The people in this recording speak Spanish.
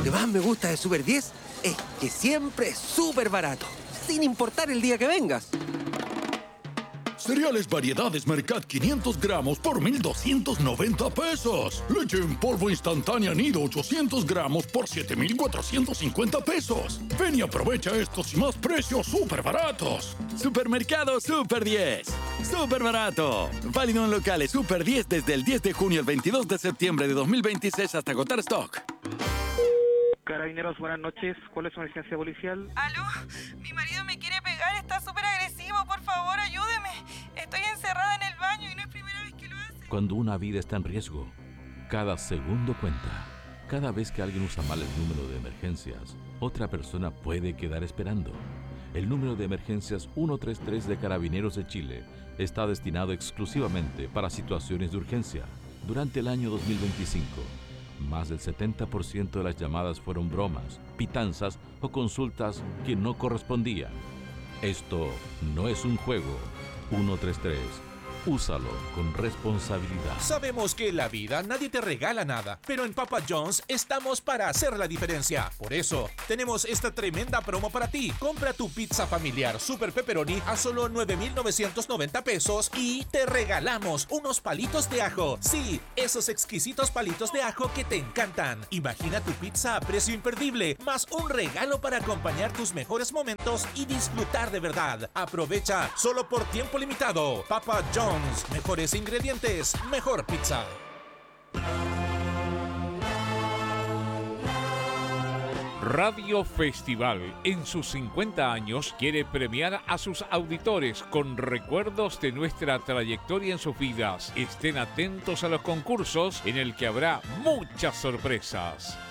que más me gusta de Super 10 es que siempre es súper barato, sin importar el día que vengas. Cereales Variedades Mercat 500 gramos por 1,290 pesos. Leche en polvo instantánea Nido 800 gramos por 7,450 pesos. Ven y aprovecha estos y más precios súper baratos. Supermercado Super 10. ¡Súper barato! Válido en locales Super 10 desde el 10 de junio al 22 de septiembre de 2026 hasta agotar stock. Carabineros, buenas noches. ¿Cuál es su emergencia policial? ¿Aló? Mi marido me quiere pegar, está súper agresivo. Por favor, ayúdeme. Estoy encerrada en el baño y no es primera vez que lo hace. Cuando una vida está en riesgo, cada segundo cuenta. Cada vez que alguien usa mal el número de emergencias, otra persona puede quedar esperando. El número de emergencias 133 de Carabineros de Chile está destinado exclusivamente para situaciones de urgencia. Durante el año 2025, más del 70% de las llamadas fueron bromas, pitanzas o consultas que no correspondían. Esto no es un juego. 133. Úsalo con responsabilidad. Sabemos que en la vida nadie te regala nada, pero en Papa John's estamos para hacer la diferencia. Por eso, tenemos esta tremenda promo para ti. Compra tu pizza familiar Super Pepperoni a solo 9,990 pesos y te regalamos unos palitos de ajo. Sí, esos exquisitos palitos de ajo que te encantan. Imagina tu pizza a precio imperdible, más un regalo para acompañar tus mejores momentos y disfrutar de verdad. Aprovecha solo por tiempo limitado. Papa John's. Mejores ingredientes, mejor pizza. Radio Festival, en sus 50 años, quiere premiar a sus auditores con recuerdos de nuestra trayectoria en sus vidas. Estén atentos a los concursos en el que habrá muchas sorpresas.